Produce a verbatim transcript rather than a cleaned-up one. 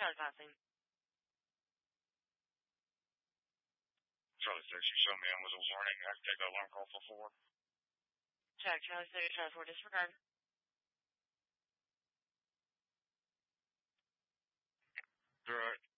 Charlie Passing. Charlie six, you show me in with a warning. I can take that alarm call for four. Check. Charlie six, Charlie four, disregard. Right.